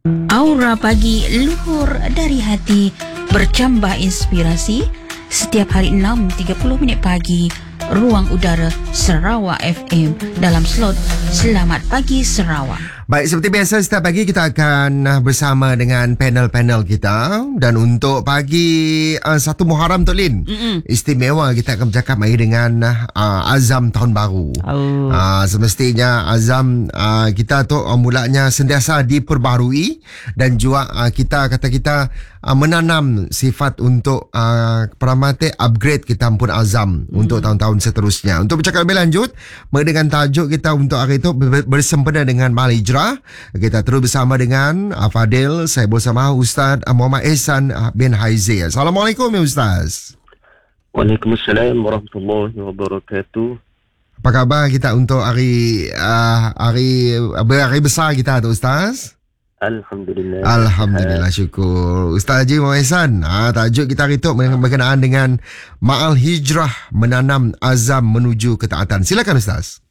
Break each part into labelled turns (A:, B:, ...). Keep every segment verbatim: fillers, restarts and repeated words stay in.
A: Aura pagi luhur dari hati, bercambah inspirasi. Setiap hari enam tiga puluh minit pagi, Ruang Udara Sarawak F M dalam slot Selamat Pagi Sarawak.
B: Baik, seperti biasa setiap pagi kita akan bersama dengan panel-panel kita. Dan untuk pagi uh, satu Muharram Tok Lin, Mm-mm. istimewa kita akan bercakap hari dengan uh, azam tahun baru. oh. uh, Semestinya azam uh, kita tu uh, mulanya sentiasa diperbaharui. Dan juga uh, kita kata kita uh, menanam sifat untuk uh, peramati upgrade kita pun azam mm. untuk tahun-tahun seterusnya. Untuk bercakap lebih lanjut dengan tajuk kita untuk hari itu bersempena dengan Mahal Hijrah, kita terus bersama dengan Fadil. Saya bersama Ustaz Muhammad Ehsan bin Haizi. Assalamualaikum ya Ustaz.
C: Waalaikumsalam warahmatullahi wabarakatuh.
B: Apa khabar kita untuk hari uh, hari hari besar kita tu Ustaz?
C: Alhamdulillah.
B: Alhamdulillah, syukur. Ustaz Haji Muhammad Ehsan, ah, tajuk kita hari itu berkenaan dengan Mahal Hijrah, menanam azam menuju ketaatan. Silakan Ustaz.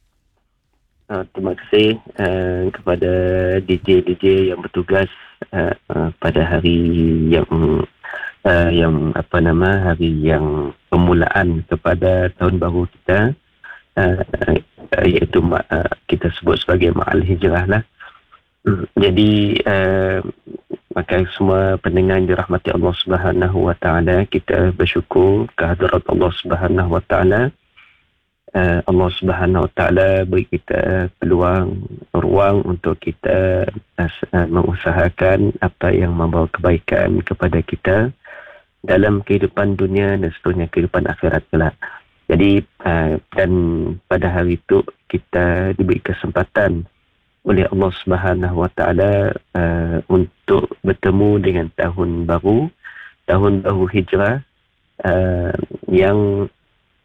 C: Uh, terima kasih uh, kepada D J-D J yang bertugas uh, uh, pada hari yang uh, yang apa nama hari yang permulaan kepada tahun baru kita, uh, uh, iaitu uh, kita sebut sebagai Mahal Hijrah lah. Uh, jadi uh, maka semua pendengar yang dirahmati Allah Subhanahu Wa Taala, kita bersyukur kehadrat Allah Subhanahu Wa Taala. Uh, Allah Subhanahu Wa Taala beri kita peluang, ruang untuk kita uh, mengusahakan apa yang membawa kebaikan kepada kita dalam kehidupan dunia dan seterusnya kehidupan akhirat kelak. Jadi uh, dan pada hari itu kita diberi kesempatan oleh Allah Subhanahu Wa Taala uh, untuk bertemu dengan tahun baru, tahun baru Hijrah uh, yang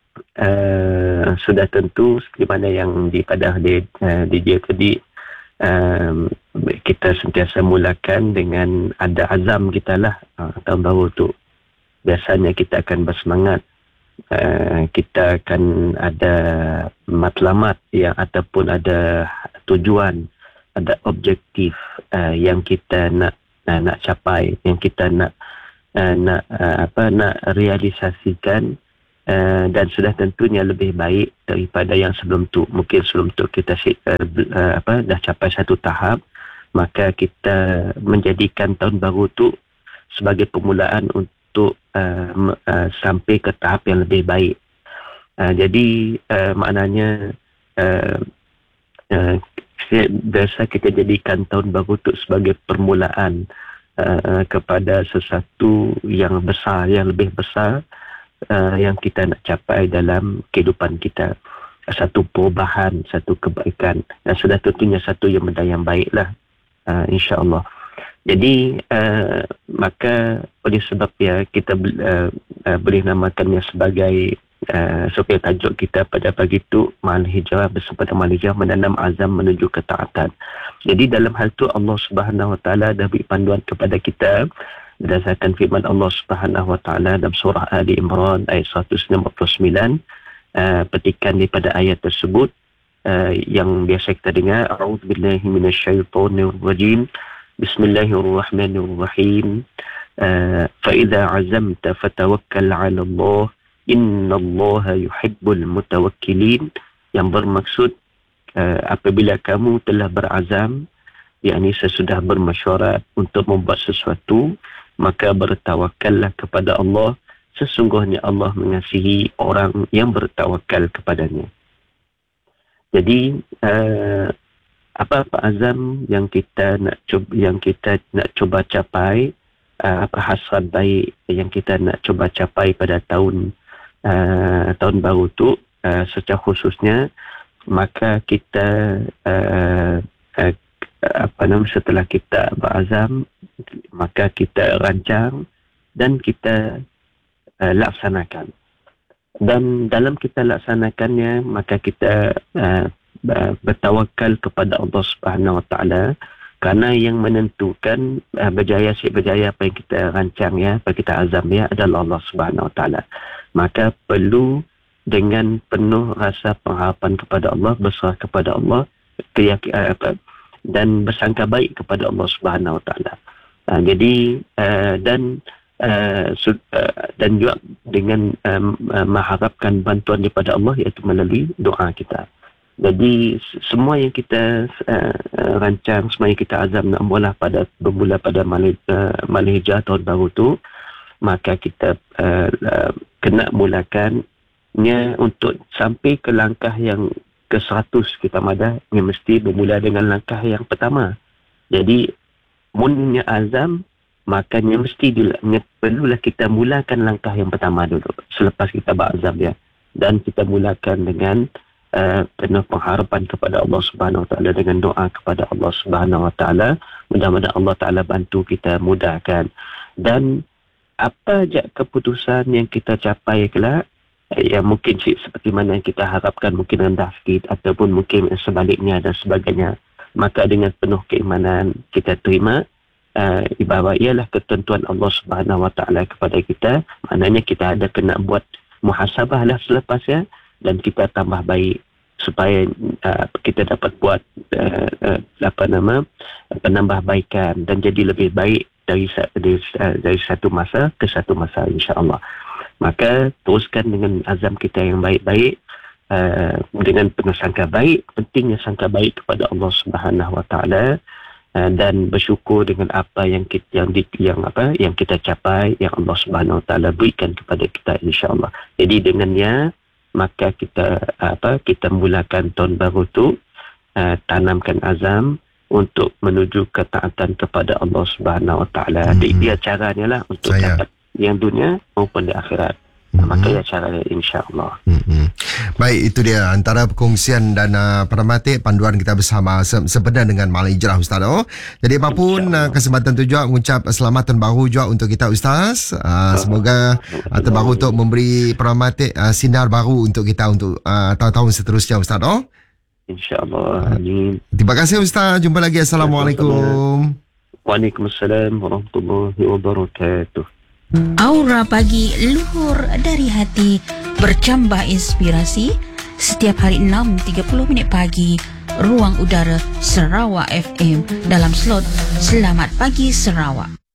C: Uh, sudah tentu seperti mana yang dipadah di, uh, di dia tadi, uh, kita sentiasa mulakan dengan ada azam kita lah. uh, tahun baru tu biasanya kita akan bersemangat, uh, kita akan ada matlamat yang ataupun ada tujuan, ada objektif uh, yang kita nak uh, nak capai, yang kita nak uh, nak uh, apa nak realisasikan. Uh, dan sudah tentunya lebih baik daripada yang sebelum tu. Mungkin sebelum tu kita uh, uh, apa dah capai satu tahap, maka kita menjadikan tahun baru tu sebagai permulaan untuk uh, uh, sampai ke tahap yang lebih baik. Uh, jadi uh, maknanya uh, uh, biasa kita jadikan tahun baru tu sebagai permulaan uh, kepada sesuatu yang besar, yang lebih besar, Uh, yang kita nak capai dalam kehidupan kita. Satu perubahan, satu kebaikan, dan sudah tentunya satu yang benda yang baik lah, uh, insyaAllah. Jadi uh, maka oleh sebab ya kita uh, uh, boleh namakannya sebagai uh, sebagai tajuk kita pada pagi itu Mahal Hijrah, bersempena Mahal Hijrah, menanam azam menuju ketaatan. Jadi dalam hal itu Allah Subhanahu Wa Taala dah beri panduan kepada kita berdasarkan firman Allah Subhanahu Wa Taala dalam surah Ali Imran ayat seratus lima puluh sembilan, uh, petikan daripada ayat tersebut uh, yang biasa kita dengar, a'udzubillahi minasyaitonirrajim, bismillahirrahmanirrahim, uh, fa idza azamta fatawakkal 'ala Allah, innallaha yuhibbul mutawakkilin, yang bermaksud uh, apabila kamu telah berazam, yakni sesudah bermesyuarat untuk membuat sesuatu, maka bertawakallah kepada Allah, sesungguhnya Allah mengasihi orang yang bertawakal kepadanya. Jadi uh, apa-apa azam yang kita nak cuba, yang kita nak cuba capai, uh, apa hasrat baik yang kita nak cuba capai pada tahun uh, tahun baru tu, uh, secara khususnya, maka kita uh, uh, apa nama setelah kita berazam, maka kita rancang dan kita uh, laksanakan. Dan dalam kita laksanakannya, maka kita uh, bertawakal kepada Allah Subhanahu Wa Taala, kerana yang menentukan uh, berjaya si berjaya apa yang kita rancang ya, apa kita azam ya, adalah Allah Subhanahu Wa Taala. Maka perlu dengan penuh rasa pengharapan kepada Allah, berserah kepada Allah, keyakinan apa dan bersangka baik kepada Allah Subhanahu Wa Taala. Uh, jadi uh, dan uh, sud, uh, dan juga dengan um, uh, mengharapkan bantuan daripada Allah, iaitu melalui doa kita. Jadi semua yang kita uh, rancang, semua yang kita azam nak mula pada bermula pada Malaysia, uh, Malaysia tahun baru tu, maka kita uh, uh, kena mulakannya untuk sampai ke langkah yang ke seratus kita madah, yang mesti bermula dengan langkah yang pertama. Jadi munnya azam, makanya mesti dilanya, perlulah kita mulakan langkah yang pertama dulu selepas kita berazam ya, dan kita mulakan dengan Uh, penuh pengharapan kepada Allah Subhanahu Wa Taala, dengan doa kepada Allah Subhanahu Wa Taala. Mudah-mudahan Allah Taala bantu kita, mudahkan. Dan apa je keputusan yang kita capai kelak, yang mungkin seperti mana yang kita harapkan, mungkin rendah sikit ataupun mungkin sebaliknya dan sebagainya, maka dengan penuh keimanan kita terima. Uh, ibarat ialah ketentuan Allah Subhanahu Wa Taala kepada kita. Maknanya kita ada kena buat muhasabah lah selepasnya, dan kita tambah baik supaya uh, kita dapat buat uh, uh, apa nama penambahbaikan dan jadi lebih baik dari dari, uh, dari satu masa ke satu masa, insya-Allah. Maka teruskan dengan azam kita yang baik-baik, uh, dengan penuh sangka baik, pentingnya sangka baik kepada Allah Subhanahu Wa Taala, uh, dan bersyukur dengan apa yang kita yang, di, yang apa yang kita capai, yang Allah Subhanahu Wa Taala berikan kepada kita, insya-Allah. Jadi dengannya maka kita apa kita mulakan tahun baru tu, uh, tanamkan azam untuk menuju ketaatan kepada Allah Subhanahu Wa Taala. Mm-hmm. Dia caranya lah untuk Saya. dapat yang dunia maupun di akhirat. Mm-hmm. Maka ya caranya, insya-Allah.
B: Mm-hmm. Baik, itu dia antara perkongsian dan uh, Paramatik panduan kita bersama se- sebenar dengan Malang Hijrah, Ustaz. Oh. Jadi apapun uh, kesempatan tu juga mengucap selamat tahun baru juga untuk kita, Ustaz. Uh, semoga uh, tahun baru untuk memberi Paramatik uh, sinar baru untuk kita untuk uh, tahun-tahun seterusnya, Ustaz. Oh.
C: InsyaAllah. Amin.
B: Terima kasih, Ustaz. Jumpa lagi. Assalamualaikum.
C: Waalaikumsalam warahmatullahi wabarakatuh.
A: Aura Pagi luhur dari hati, bercambah inspirasi. Setiap hari enam tiga puluh minit pagi, Ruang Udara Sarawak F M dalam slot Selamat Pagi Sarawak.